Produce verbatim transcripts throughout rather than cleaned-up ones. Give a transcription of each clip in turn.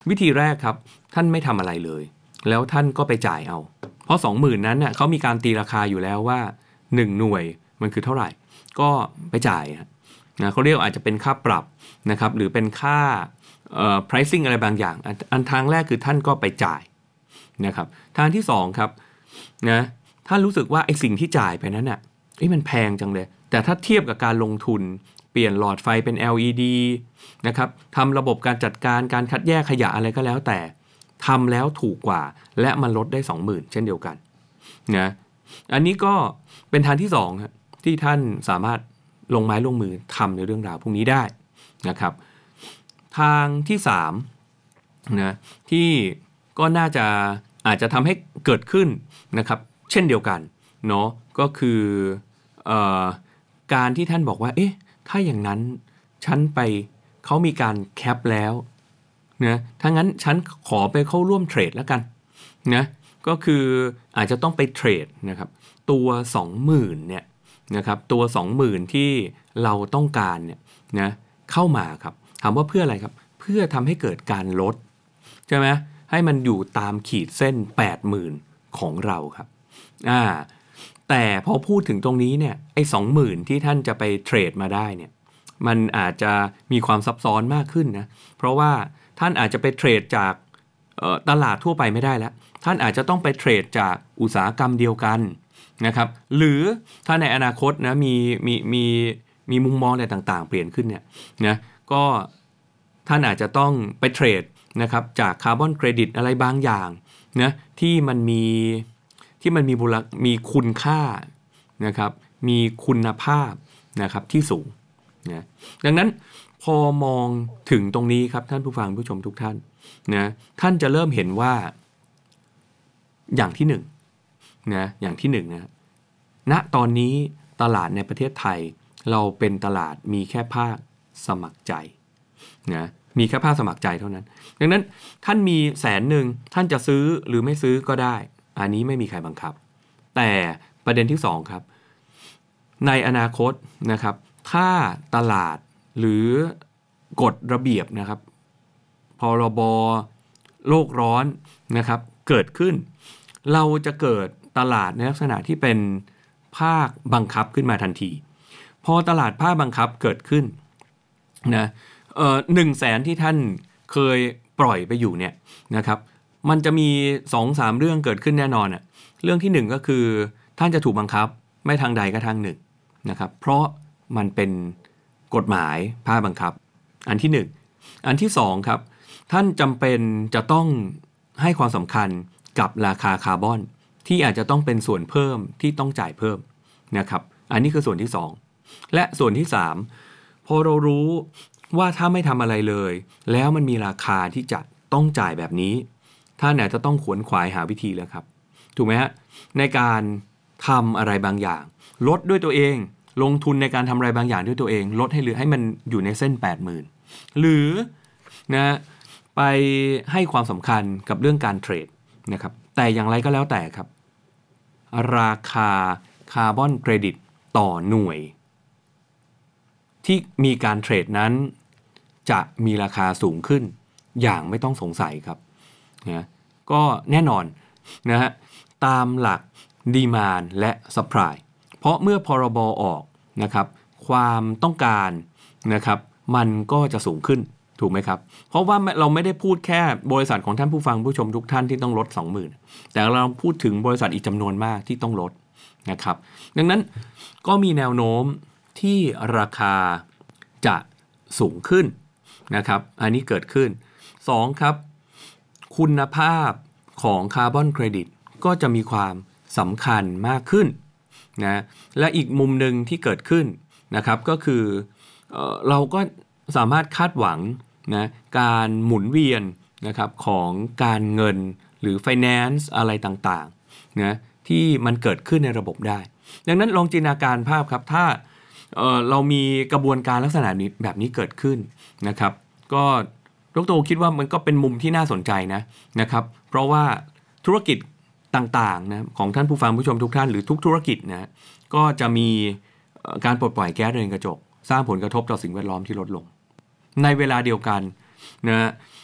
วิธีแรกครับท่านไม่ทำอะไรเลยแล้วท่านก็ไปจ่ายเอาเพราะ สองหมื่น นั้นน่ะเขามีการตีราคาอยู่แล้วว่าหนึ่งหน่วยมันคือเท่าไหร่ก็ไปจ่ายนะเขาเรียกอาจจะเป็นค่าปรับนะครับหรือเป็นค่าเอ่อ pricing อะไรบางอย่างอันทางแรกคือท่านก็ไปจ่ายนะครับทางที่สองครับนะท่านรู้สึกว่าไอ้สิ่งที่จ่ายไปนั้นน่ะเอ้ยมันแพงจังเลยแต่ถ้าเทียบกับการลงทุนเปลี่ยนหลอดไฟเป็น แอล อี ดี นะครับทำระบบการจัดการการคัดแยกขยะอะไรก็แล้วแต่ทำแล้วถูกกว่าและมันลดได้ สองหมื่น เช่นเดียวกันนะอันนี้ก็เป็นทางที่สองครับที่ท่านสามารถลงไม้ลงมือทำในเรื่องราวพวกนี้ได้นะครับทางที่สามนะที่ก็น่าจะอาจจะทำให้เกิดขึ้นนะครับเช่นเดียวกันเนาะก็คือเอ่อการที่ท่านบอกว่าเอ๊ะถ้าอย่างนั้นฉันไปเขามีการแคปแล้วนะถ้างั้นฉันขอไปเข้าร่วมเทรดแล้วกันนะก็คืออาจจะต้องไปเทรดนะครับตัว สองหมื่น เนี่ยนะครับตัว สองหมื่น ที่เราต้องการเนี่ยนะเข้ามาครับถามว่าเพื่ออะไรครับเพื่อทำให้เกิดการลดใช่ไหมให้มันอยู่ตามขีดเส้น แปดหมื่น ของเราครับอ่าแต่พอพูดถึงตรงนี้เนี่ยไอ้ สองหมื่น ที่ท่านจะไปเทรดมาได้เนี่ยมันอาจจะมีความซับซ้อนมากขึ้นนะเพราะว่าท่านอาจจะไปเทรดจากตลาดทั่วไปไม่ได้แล้วท่านอาจจะต้องไปเทรดจากอุตสาหกรรมเดียวกันนะครับหรือถ้าในอนาคตนะมีมีมีมีมุมมองอะไรต่างๆเปลี่ยนขึ้นเนี่ยนะก็ท่านอาจจะต้องไปเทรดนะครับจากคาร์บอนเครดิตอะไรบางอย่างนะที่มันมีที่มันมีมูลมีคุณค่านะครับมีคุณภาพนะครับที่สูงนะดังนั้นพอมองถึงตรงนี้ครับท่านผู้ฟังผู้ชมทุกท่านนะท่านจะเริ่มเห็นว่าอย่างที่หนึ่งนะอย่างที่หนึ่งนะณตอนนี้ตลาดในประเทศไทยเราเป็นตลาดมีแค่ภาคสมัครใจนะมีแค่ภาคสมัครใจเท่านั้นดังนั้นท่านมีแสนหนึ่งท่านจะซื้อหรือไม่ซื้อก็ได้อันนี้ไม่มีใครบังคับแต่ประเด็นที่สองครับในอนาคตนะครับถ้าตลาดหรือกฎระเบียบนะครับพรบโลกร้อนนะครับเกิดขึ้นเราจะเกิดตลาดในลักษณะที่เป็นภาคบังคับขึ้นมาทันทีพอตลาดภาคบังคับเกิดขึ้นนะเอ่อหนึ่งแสนที่ท่านเคยปล่อยไปอยู่เนี่ยนะครับมันจะมี สองถึงสาม เรื่องเกิดขึ้นแน่นอนอ่ะเรื่องที่หนึ่งก็คือท่านจะถูกบังคับไม่ทางใดก็ทางหนึ่งนะครับเพราะมันเป็นกฎหมายภาคบังคับอันที่หนึ่งอันที่สองครับท่านจำเป็นจะต้องให้ความสำคัญกับราคาคาร์บอนที่อาจจะต้องเป็นส่วนเพิ่มที่ต้องจ่ายเพิ่มนะครับอันนี้คือส่วนที่สองและส่วนที่สามพอเรารู้ว่าถ้าไม่ทำอะไรเลยแล้วมันมีราคาที่จะต้องจ่ายแบบนี้ท่านอาจจะต้องขวนขวายหาวิธีแล้วครับถูกไหมฮะในการทำอะไรบางอย่างลดด้วยตัวเองลงทุนในการทำอะไรบางอย่างด้วยตัวเองลดให้เหลือให้มันอยู่ในเส้น แปดหมื่น หรือนะไปให้ความสำคัญกับเรื่องการเทรดนะครับแต่อย่างไรก็แล้วแต่ครับราคาคาร์บอนเครดิตต่อหน่วยที่มีการเทรดนั้นจะมีราคาสูงขึ้นอย่างไม่ต้องสงสัยครับนะก็แน่นอนนะฮะตามหลัก Demand และ Supply เพราะเมื่อพรบออกนะครับความต้องการนะครับมันก็จะสูงขึ้นถูกไหมครับเพราะว่าเราไม่ได้พูดแค่บริษัทของท่านผู้ฟังผู้ชมทุกท่านที่ต้องลด สองหมื่น แต่เราพูดถึงบริษัทอีกจำนวนมากที่ต้องลดนะครับดังนั้นก็มีแนวโน้มที่ราคาจะสูงขึ้นนะครับอันนี้เกิดขึ้นสองครับคุณภาพของคาร์บอนเครดิตก็จะมีความสำคัญมากขึ้นนะและอีกมุมหนึ่งที่เกิดขึ้นนะครับก็คือเอ่อเราก็สามารถคาดหวังนะการหมุนเวียนนะครับของการเงินหรือ finance อะไรต่างๆนะที่มันเกิดขึ้นในระบบได้ดังนั้นลองจินตนาการภาพครับถ้า เอ่อ เรามีกระบวนการลักษณะนี้แบบนี้เกิดขึ้นนะครับก็ดร.คิดว่ามันก็เป็นมุมที่น่าสนใจนะนะครับเพราะว่าธุรกิจต่างๆนะของท่านผู้ฟังผู้ชมทุกท่านหรือทุกธุรกิจนะก็จะมีการปลดปล่อยแก๊สเรือนกระจกสร้างผลกระทบต่อสิ่งแวดล้อมที่ลดลงในเวลาเดียวกันนะ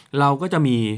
เราก็จะมี